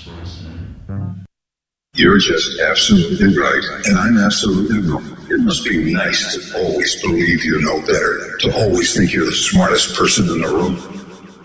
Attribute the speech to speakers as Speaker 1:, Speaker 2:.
Speaker 1: You're just absolutely right, and I'm absolutely wrong. It must be nice to always believe you know better, to always think you're the smartest person in the room.